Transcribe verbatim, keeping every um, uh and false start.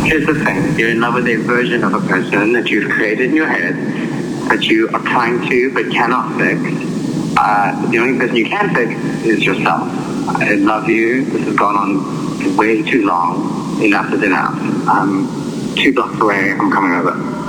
Here's the thing. You're in love with a version of a person that you've created in your head that you are trying to but cannot fix. Uh, the only person you can fix is yourself. I love you. This has gone on way too long. Enough is enough. I'm two blocks away. I'm coming over.